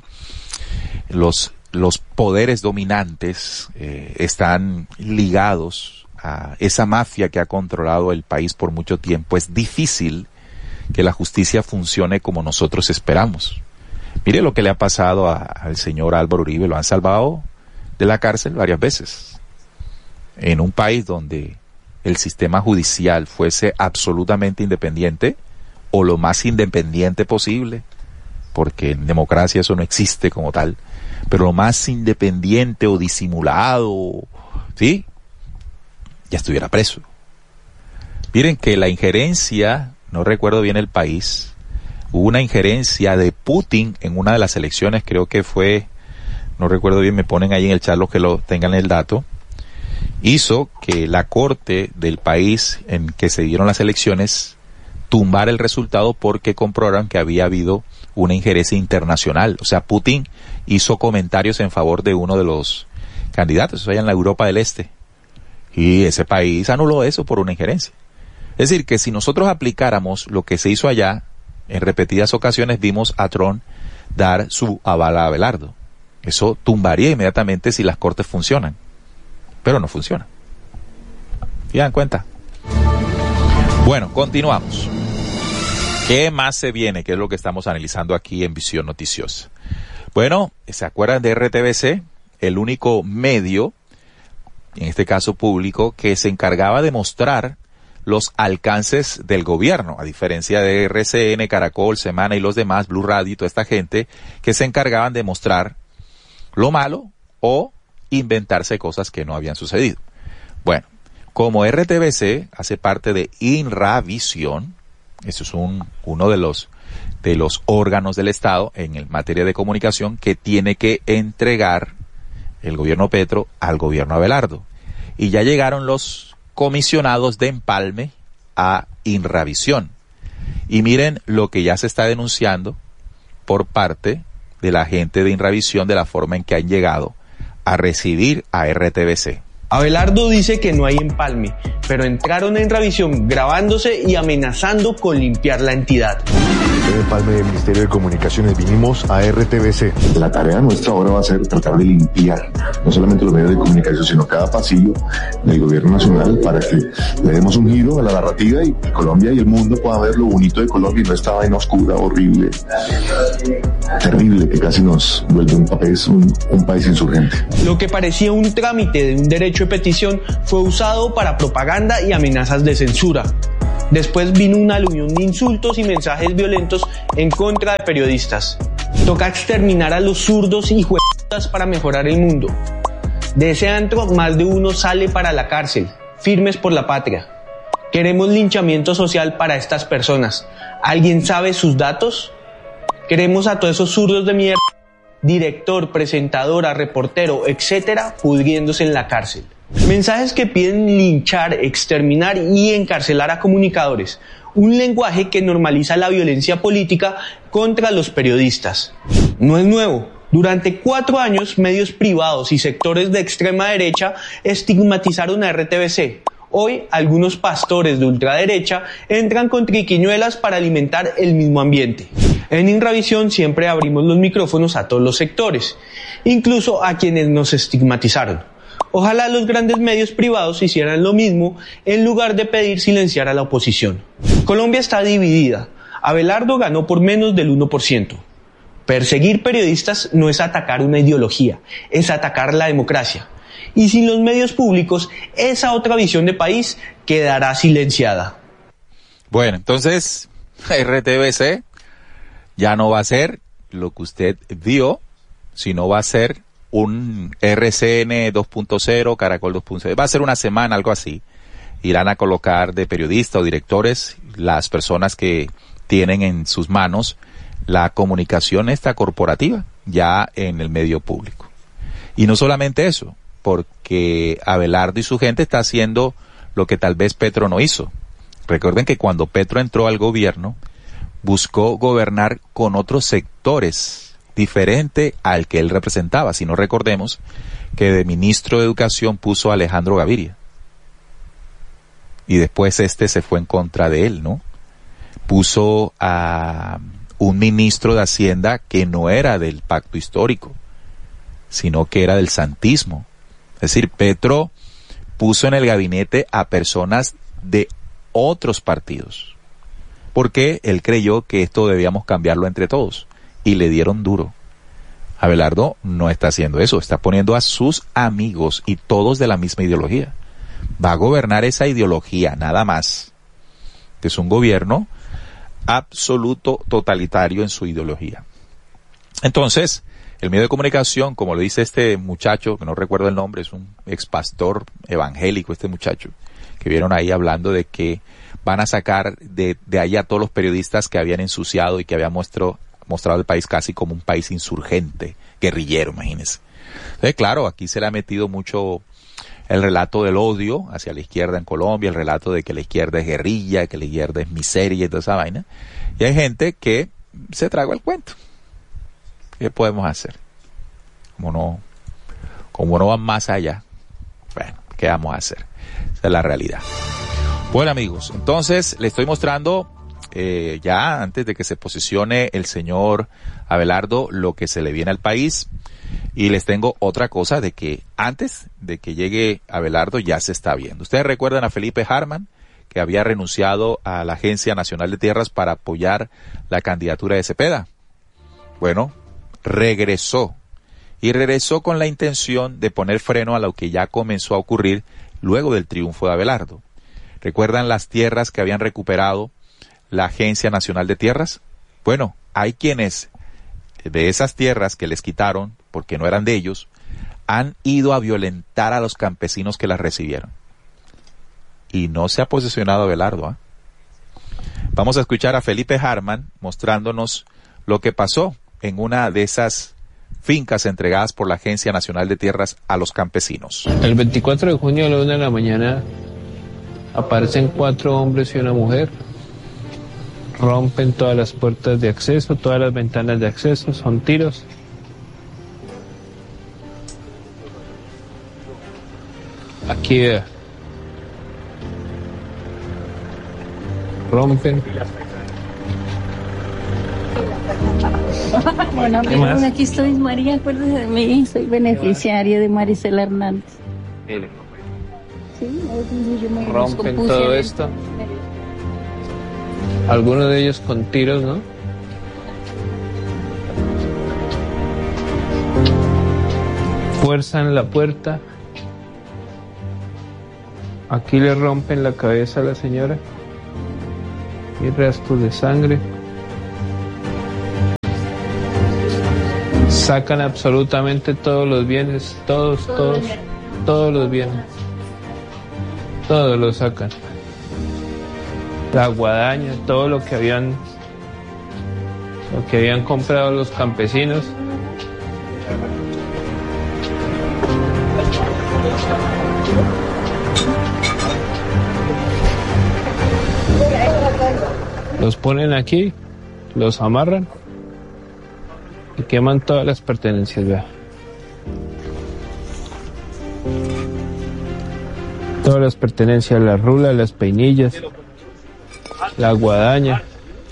los los poderes dominantes eh, están ligados a esa mafia que ha controlado el país por mucho tiempo. Es difícil que la justicia funcione como nosotros esperamos. Mire lo que le ha pasado a, al señor Álvaro Uribe, lo han salvado de la cárcel varias veces. En un país donde el sistema judicial fuese absolutamente independiente, o lo más independiente posible, porque en democracia eso no existe como tal, pero lo más independiente o disimulado, ¿sí? Ya estuviera preso. Miren que la injerencia, no recuerdo bien el país, hubo una injerencia de Putin en una de las elecciones, creo que fue, no recuerdo bien, me ponen ahí en el chat los que lo tengan el dato, hizo que la corte del país en que se dieron las elecciones tumbara el resultado porque comprobaron que había habido una injerencia internacional. O sea, Putin hizo comentarios en favor de uno de los candidatos, eso allá en la Europa del Este. Y ese país anuló eso por una injerencia. Es decir, que si nosotros aplicáramos lo que se hizo allá, en repetidas ocasiones vimos a Trump dar su aval a Abelardo. Eso tumbaría inmediatamente si las cortes funcionan. Pero no funcionan. ¿Se dan cuenta? Bueno, continuamos. ¿Qué más se viene? ¿Qué es lo que estamos analizando aquí en Visión Noticiosa? Bueno, ¿se acuerdan de R T V C? El único medio, en este caso público, que se encargaba de mostrar los alcances del gobierno, a diferencia de R C N, Caracol, Semana y los demás, Blue Radio y toda esta gente, que se encargaban de mostrar lo malo o inventarse cosas que no habían sucedido. Bueno, como R T V C hace parte de Inravisión, eso es un, uno de los, de los órganos del Estado en el materia de comunicación que tiene que entregar el gobierno Petro al gobierno Abelardo. Y ya llegaron los comisionados de empalme a Inravisión. Y miren lo que ya se está denunciando por parte de la gente de Inravisión de la forma en que han llegado a recibir a R T V C. Abelardo dice que no hay empalme, pero entraron en Inravisión grabándose y amenazando con limpiar la entidad. Felipe Palme del Ministerio de Comunicaciones. Vinimos a R T V C. La tarea nuestra ahora va a ser tratar de limpiar no solamente los medios de comunicación, sino cada pasillo del gobierno nacional para que le demos un giro a la narrativa y Colombia y el mundo puedan ver lo bonito de Colombia y no esta vaina oscura, horrible, terrible, que casi nos vuelve un país, un, un país insurgente. Lo que parecía un trámite de un derecho de petición fue usado para propaganda y amenazas de censura. Después vino una aluvión de insultos y mensajes violentos en contra de periodistas. Toca exterminar a los zurdos y juegas para mejorar el mundo. De ese antro, más de uno sale para la cárcel, firmes por la patria. Queremos linchamiento social para estas personas. ¿Alguien sabe sus datos? Queremos a todos esos zurdos de mierda, director, presentadora, reportero, etcétera, pudriéndose en la cárcel. Mensajes que piden linchar, exterminar y encarcelar a comunicadores. Un lenguaje que normaliza la violencia política contra los periodistas. No es nuevo. Durante cuatro años, medios privados y sectores de extrema derecha estigmatizaron a R T V C. Hoy, algunos pastores de ultraderecha entran con triquiñuelas para alimentar el mismo ambiente. En Inravisión siempre abrimos los micrófonos a todos los sectores, incluso a quienes nos estigmatizaron. Ojalá los grandes medios privados hicieran lo mismo en lugar de pedir silenciar a la oposición. Colombia está dividida. Abelardo ganó por menos del uno por ciento. Perseguir periodistas no es atacar una ideología, es atacar la democracia. Y sin los medios públicos, esa otra visión de país quedará silenciada. Bueno, entonces, R T V C ya no va a ser lo que usted vio, sino va a ser un R C N dos punto cero, Caracol dos punto cero. Va a ser una semana, algo así. Irán a colocar de periodistas o directores las personas que tienen en sus manos la comunicación esta corporativa ya en el medio público. Y no solamente eso, porque Abelardo y su gente está haciendo lo que tal vez Petro no hizo. Recuerden que cuando Petro entró al gobierno, buscó gobernar con otros sectores diferente al que él representaba. Si no, recordemos que de ministro de Educación puso a Alejandro Gaviria. Y después este se fue en contra de él, ¿no? Puso a un ministro de Hacienda que no era del pacto histórico, sino que era del santismo. Es decir, Petro puso en el gabinete a personas de otros partidos, porque él creyó que esto debíamos cambiarlo entre todos, y le dieron duro. Abelardo no está haciendo eso, está poniendo a sus amigos y todos de la misma ideología. Va a gobernar esa ideología, nada más. Es un gobierno absoluto totalitario en su ideología. Entonces, el medio de comunicación, como lo dice este muchacho, que no recuerdo el nombre, es un ex pastor evangélico, este muchacho, que vieron ahí hablando de que van a sacar de, de ahí a todos los periodistas que habían ensuciado y que habían mostrado, mostrado el país casi como un país insurgente, guerrillero, imagínense. Entonces, claro, aquí se le ha metido mucho el relato del odio hacia la izquierda en Colombia, el relato de que la izquierda es guerrilla, que la izquierda es miseria y toda esa vaina. Y hay gente que se tragó el cuento. ¿Qué podemos hacer? Como no, como no van más allá, bueno, ¿qué vamos a hacer? Esa es la realidad. Bueno, amigos, entonces le estoy mostrando eh, ya antes de que se posicione el señor Abelardo lo que se le viene al país. Y les tengo otra cosa de que antes de que llegue Abelardo ya se está viendo. Ustedes recuerdan a Felipe Harman, que había renunciado a la Agencia Nacional de Tierras para apoyar la candidatura de Cepeda. Bueno, regresó. Y regresó con la intención de poner freno a lo que ya comenzó a ocurrir luego del triunfo de Abelardo. ¿Recuerdan las tierras que habían recuperado la Agencia Nacional de Tierras? Bueno, hay quienes de esas tierras que les quitaron porque no eran de ellos, han ido a violentar a los campesinos que las recibieron. Y no se ha posicionado Abelardo, ¿eh? Vamos a escuchar a Felipe Harman mostrándonos lo que pasó en una de esas fincas entregadas por la Agencia Nacional de Tierras a los campesinos. El veinticuatro de junio a la una de la mañana aparecen cuatro hombres y una mujer. Rompen todas las puertas de acceso, todas las ventanas de acceso, son tiros. Aquí vea. Rompen. Bueno, mira, aquí estoy, María, acuérdese de mí, soy beneficiaria de Maricela Hernández. Mire. Sí, yo me Rompen todo esto. Algunos de ellos con tiros, ¿no? Fuerzan la puerta. Aquí le rompen la cabeza a la señora. Y rastros de sangre. Sacan absolutamente todos los bienes, todos, todos, todos los bienes. Todos lo sacan. La guadaña, todo lo que habían, lo que habían comprado los campesinos. Los ponen aquí, los amarran y queman todas las pertenencias, vea. Todas las pertenencias, las rulas, las peinillas, la guadaña.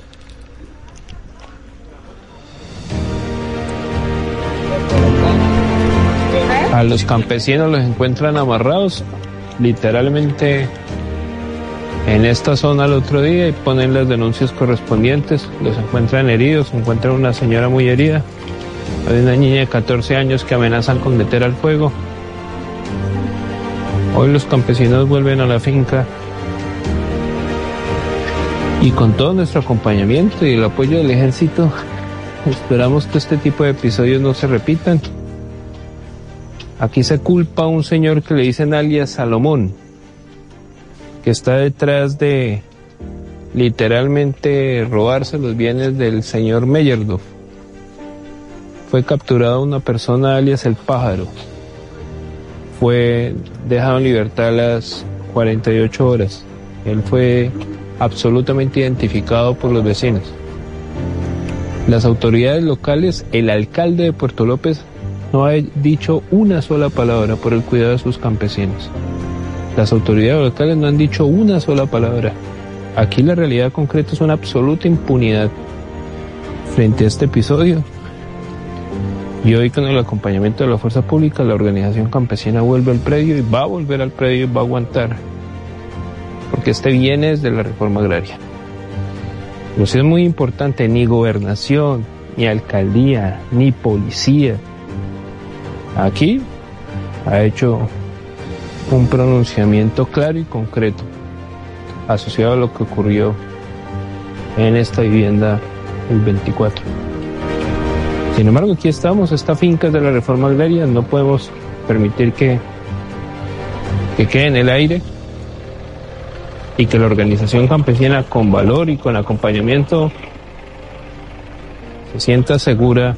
A los campesinos los encuentran amarrados, literalmente en esta zona el otro día, y ponen las denuncias correspondientes. Los encuentran heridos, encuentran una señora muy herida, hay una niña de catorce años que amenazan con meter al fuego. Hoy los campesinos vuelven a la finca y con todo nuestro acompañamiento y el apoyo del ejército esperamos que este tipo de episodios no se repitan. Aquí se culpa a un señor que le dicen alias Salomón, que está detrás de literalmente robarse los bienes del señor Meyerdorf. Fue capturada una persona alias El Pájaro. Fue dejado en libertad a las cuarenta y ocho horas. Él fue absolutamente identificado por los vecinos. Las autoridades locales, el alcalde de Puerto López, no ha dicho una sola palabra por el cuidado de sus campesinos. Las autoridades locales no han dicho una sola palabra. Aquí la realidad concreta es una absoluta impunidad frente a este episodio. Y hoy, con el acompañamiento de la fuerza pública, la organización campesina vuelve al predio y va a volver al predio y va a aguantar. Porque este viene desde la reforma agraria. Pero sí es muy importante, ni gobernación, ni alcaldía, ni policía aquí ha hecho un pronunciamiento claro y concreto asociado a lo que ocurrió en esta vivienda el veinticuatro. Sin embargo, aquí estamos, esta finca de la reforma agraria, no podemos permitir que, que quede en el aire y que la organización campesina, con valor y con acompañamiento, se sienta segura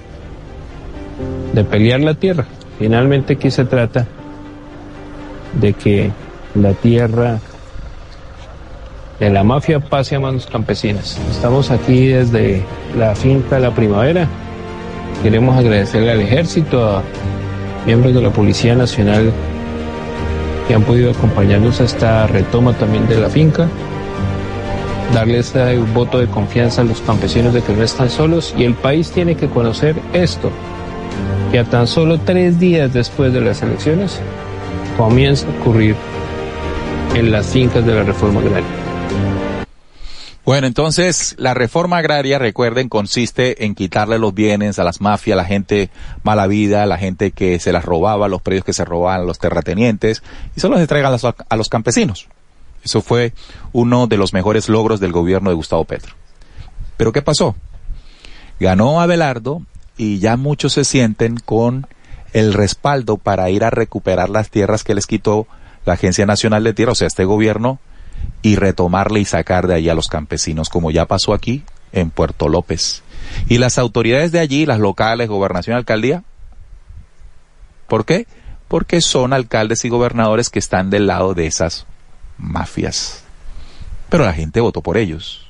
de pelear la tierra. Finalmente aquí se trata de que la tierra de la mafia pase a manos campesinas. Estamos aquí desde la finca La Primavera. Queremos agradecerle al ejército, a miembros de la Policía Nacional que han podido acompañarnos a esta retoma también de la finca, darles un voto de confianza a los campesinos de que no están solos, y el país tiene que conocer esto, que a tan solo tres días después de las elecciones comienza a ocurrir en las fincas de la reforma agraria. Bueno, entonces, la reforma agraria, recuerden, consiste en quitarle los bienes a las mafias, a la gente mala vida, a la gente que se las robaba, los predios que se robaban, los terratenientes, y solo se entregan a los, a los campesinos. Eso fue uno de los mejores logros del gobierno de Gustavo Petro. ¿Pero qué pasó? Ganó Abelardo y ya muchos se sienten con el respaldo para ir a recuperar las tierras que les quitó la Agencia Nacional de Tierra, o sea, este gobierno, y retomarle y sacar de allí a los campesinos, como ya pasó aquí en Puerto López. Y las autoridades de allí, las locales, gobernación, alcaldía, ¿por qué? Porque son alcaldes y gobernadores que están del lado de esas mafias. Pero la gente votó por ellos.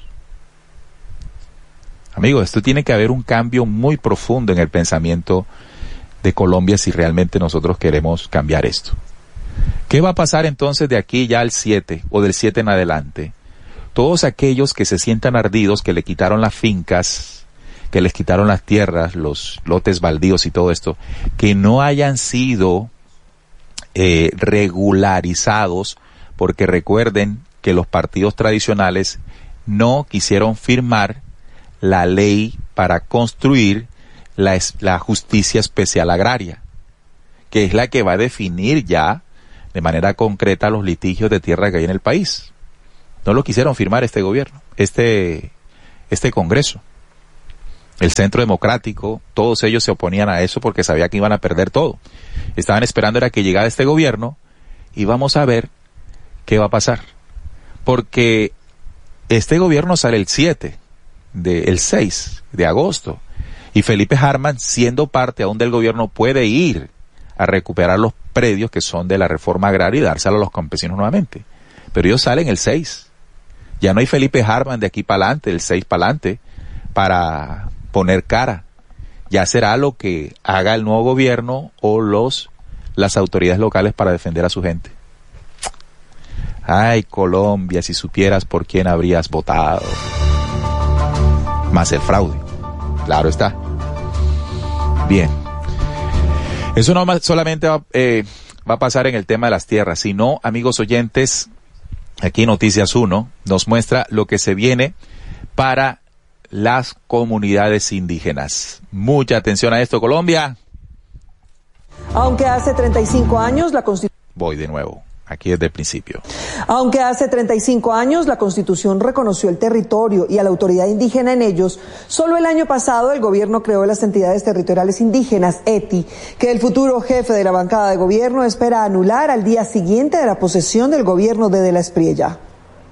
Amigos, esto tiene que haber un cambio muy profundo en el pensamiento de Colombia si realmente nosotros queremos cambiar esto. ¿Qué va a pasar entonces de aquí ya al siete o del siete en adelante? Todos aquellos que se sientan ardidos, que le quitaron las fincas, que les quitaron las tierras, los lotes baldíos y todo esto, que no hayan sido eh, regularizados, porque recuerden que los partidos tradicionales no quisieron firmar la ley para construir la, la justicia especial agraria, que es la que va a definir ya de manera concreta los litigios de tierra que hay en el país. No lo quisieron firmar este gobierno, este, este Congreso. El Centro Democrático, todos ellos se oponían a eso porque sabían que iban a perder todo. Estaban esperando era que llegara este gobierno y vamos a ver qué va a pasar. Porque este gobierno sale el siete, de, el seis de agosto, y Felipe Hartmann, siendo parte aún del gobierno, puede ir a recuperar los predios que son de la reforma agraria y dárselo a los campesinos nuevamente. Pero ellos salen el seis. Ya no hay Felipe Hartmann de aquí para adelante, el seis para adelante, para poner cara. Ya será lo que haga el nuevo gobierno o los las autoridades locales para defender a su gente. Ay, Colombia, si supieras por quién habrías votado. Más el fraude. Claro está. Bien. Eso no solamente va, eh, va a pasar en el tema de las tierras, sino, amigos oyentes, aquí Noticias uno nos muestra lo que se viene para las comunidades indígenas. Mucha atención a esto, Colombia. Aunque hace treinta y cinco años la Constitución... Voy de nuevo. Aquí desde el principio. Aunque hace treinta y cinco años la Constitución reconoció el territorio y a la autoridad indígena en ellos, solo el año pasado el gobierno creó las entidades territoriales indígenas, E T I, que el futuro jefe de la bancada de gobierno espera anular al día siguiente de la posesión del gobierno de De la Espriella.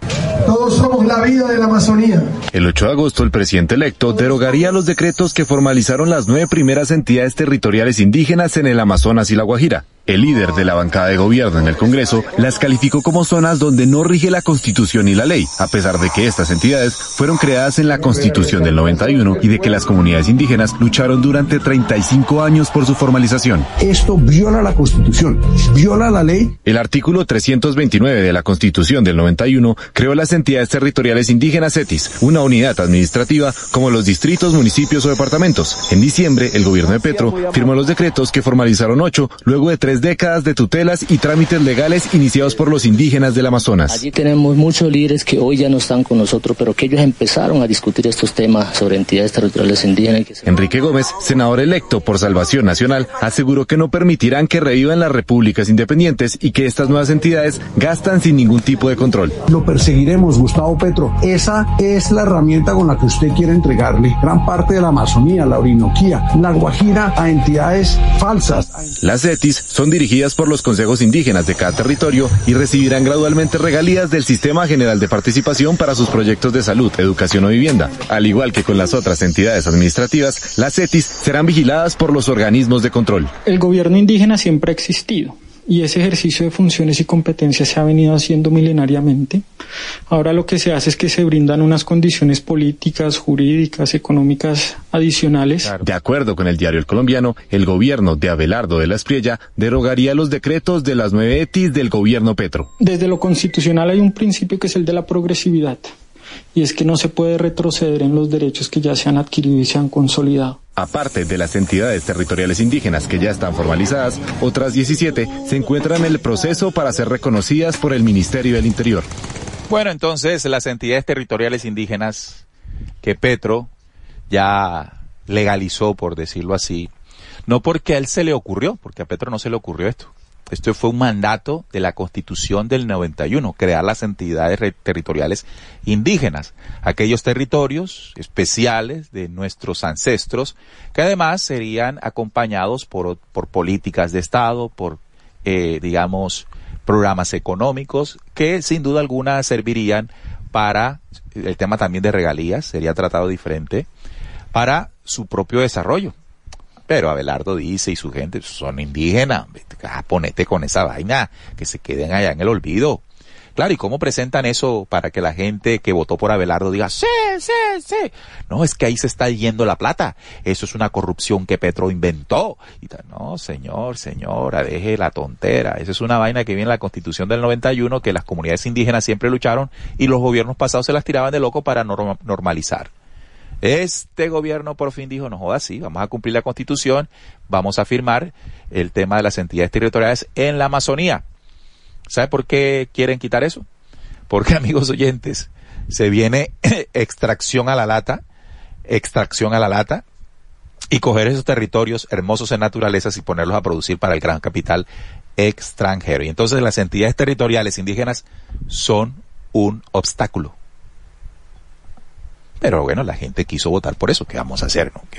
Todos somos la vida de la Amazonía. El ocho de agosto, el presidente electo derogaría los decretos que formalizaron las nueve primeras entidades territoriales indígenas en el Amazonas y la Guajira. El líder de la bancada de gobierno en el Congreso las calificó como zonas donde no rige la Constitución y la ley, a pesar de que estas entidades fueron creadas en la Constitución del noventa y uno y de que las comunidades indígenas lucharon durante treinta y cinco años por su formalización. Esto viola la Constitución, viola la ley. El artículo trescientos veintinueve de la Constitución del noventa y uno creó las entidades territoriales indígenas E T I S, una unidad administrativa como los distritos, municipios o departamentos. En diciembre, el gobierno de Petro firmó los decretos que formalizaron ocho, luego de tres décadas de tutelas y trámites legales iniciados por los indígenas del Amazonas. Allí tenemos muchos líderes que hoy ya no están con nosotros, pero que ellos empezaron a discutir estos temas sobre entidades territoriales indígenas. Que se... Enrique Gómez, senador electo por Salvación Nacional, aseguró que no permitirán que revivan las repúblicas independientes y que estas nuevas entidades gastan sin ningún tipo de control. Lo perseguiremos, Gustavo Petro. Esa es la herramienta con la que usted quiere entregarle gran parte de la Amazonía, la Orinoquía, la Guajira a entidades falsas. Las E T I S son dirigidas por los consejos indígenas de cada territorio y recibirán gradualmente regalías del Sistema General de Participación para sus proyectos de salud, educación o vivienda. Al igual que con las otras entidades administrativas, las E T I S serán vigiladas por los organismos de control. El gobierno indígena siempre ha existido y ese ejercicio de funciones y competencias se ha venido haciendo milenariamente. Ahora lo que se hace es que se brindan unas condiciones políticas, jurídicas, económicas adicionales. De acuerdo con el diario El Colombiano, el gobierno de Abelardo de la Espriella derogaría los decretos de las nueve E T I S del gobierno Petro. Desde lo constitucional hay un principio que es el de la progresividad, y es que no se puede retroceder en los derechos que ya se han adquirido y se han consolidado. Aparte de las entidades territoriales indígenas que ya están formalizadas, otras diecisiete se encuentran en el proceso para ser reconocidas por el Ministerio del Interior. Bueno, entonces las entidades territoriales indígenas que Petro ya legalizó, por decirlo así, no porque a él se le ocurrió, porque a Petro no se le ocurrió esto. Esto fue un mandato de la Constitución del noventa y uno, crear las entidades territoriales indígenas, aquellos territorios especiales de nuestros ancestros, que además serían acompañados por, por políticas de Estado, por, eh, digamos, programas económicos, que sin duda alguna servirían para, el tema también de regalías, sería tratado diferente, para su propio desarrollo. Pero Abelardo dice, y su gente, son indígenas, ah, ponete con esa vaina, que se queden allá en el olvido. Claro, ¿y cómo presentan eso para que la gente que votó por Abelardo diga, sí, sí, sí? No, es que ahí se está yendo la plata, eso es una corrupción que Petro inventó. Y tal. No, señor, señora, deje la tontera, esa es una vaina que viene en la Constitución del noventa y uno, que las comunidades indígenas siempre lucharon y los gobiernos pasados se las tiraban de loco para norm- normalizar. Este gobierno por fin dijo, no jodas, sí, vamos a cumplir la Constitución, vamos a firmar el tema de las entidades territoriales en la Amazonía. ¿Sabe por qué quieren quitar eso? Porque, amigos oyentes, se viene extracción a la lata, extracción a la lata, y coger esos territorios hermosos en naturalezas y ponerlos a producir para el gran capital extranjero. Y entonces las entidades territoriales indígenas son un obstáculo. Pero bueno, la gente quiso votar por eso. ¿Qué vamos a hacer, no?